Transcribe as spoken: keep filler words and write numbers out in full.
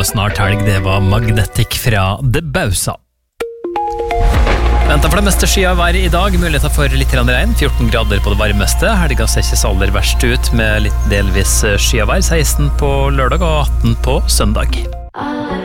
snart helg, det var Magnetic fra The Bausa. Venter for det meste sky av vær i dag, muligheter for litt regn, fjorten grader på det varmeste. Helga ser ikke så aller verst ut med litt delvis sky av vær, seksten på lørdag og atten på søndag.